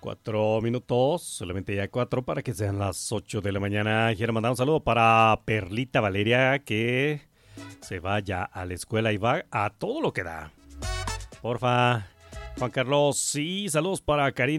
4 minutos, solamente ya 4 para que sean las 8 de la mañana. Quiero mandar un saludo para Perlita Valeria, que se va ya a la escuela y va a todo lo que da. Porfa, Juan Carlos, sí, saludos para Karina